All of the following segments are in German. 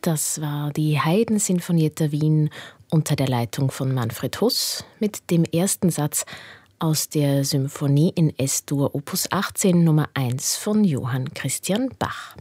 Das war die Haydn-Sinfonietta Wien unter der Leitung von Manfred Huss mit dem ersten Satz aus der Symphonie in S-Dur Opus 18 Nummer 1 von Johann Christian Bach.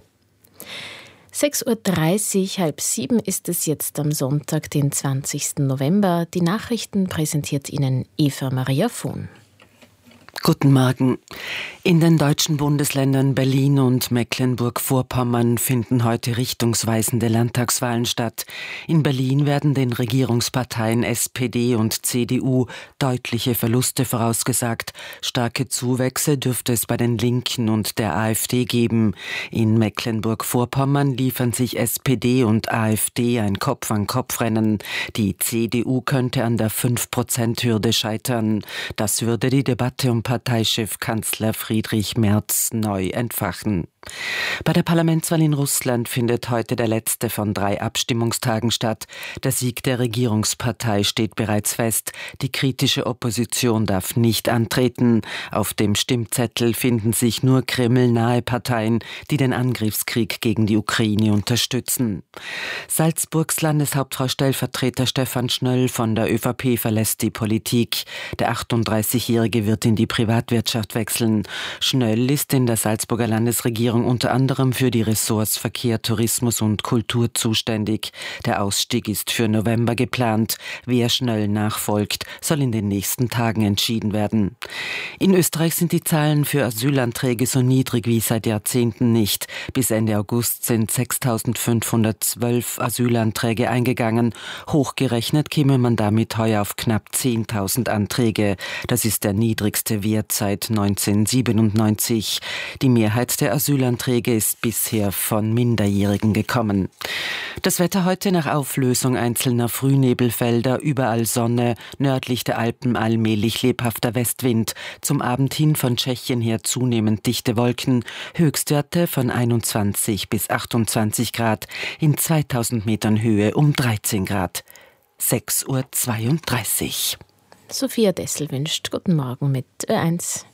6.30 Uhr, 6:30 ist es jetzt am Sonntag, den 20. November. Die Nachrichten präsentiert Ihnen Eva Maria Vohn. Guten Morgen. In den deutschen Bundesländern Berlin und Mecklenburg-Vorpommern finden heute richtungsweisende Landtagswahlen statt. In Berlin werden den Regierungsparteien SPD und CDU deutliche Verluste vorausgesagt. Starke Zuwächse dürfte es bei den Linken und der AfD geben. In Mecklenburg-Vorpommern liefern sich SPD und AfD ein Kopf-an-Kopf-Rennen. Die CDU könnte an der 5%-Hürde scheitern. Das würde die Debatte um Parteichef Kanzler Friedrich Merz neu entfachen. Bei der Parlamentswahl in Russland findet heute der letzte von 3 Abstimmungstagen statt. Der Sieg der Regierungspartei steht bereits fest. Die kritische Opposition darf nicht antreten. Auf dem Stimmzettel finden sich nur kremlnahe Parteien, die den Angriffskrieg gegen die Ukraine unterstützen. Salzburgs Landeshauptfrau Stellvertreter Stefan Schnöll von der ÖVP verlässt die Politik. Der 38-Jährige wird in die Privatwirtschaft wechseln. Schnöll ist in der Salzburger Landesregierung unter anderem für die Ressorts Verkehr, Tourismus und Kultur zuständig. Der Ausstieg ist für November geplant. Wer Schnöll nachfolgt, soll in den nächsten Tagen entschieden werden. In Österreich sind die Zahlen für Asylanträge so niedrig wie seit Jahrzehnten nicht. Bis Ende August sind 6.512 Asylanträge eingegangen. Hochgerechnet käme man damit heuer auf knapp 10.000 Anträge. Das ist der niedrigste Wert seit 1997. Die Mehrheit der Asylanträge ist bisher von Minderjährigen gekommen. Das Wetter heute nach Auflösung einzelner Frühnebelfelder, überall Sonne, nördlich der Alpen allmählich lebhafter Westwind. Zum Abend hin von Tschechien her zunehmend dichte Wolken, Höchstwerte von 21 bis 28 Grad, in 2000 Metern Höhe um 13 Grad. 6.32 Uhr. Sophia Dessel wünscht guten Morgen mit Ö1.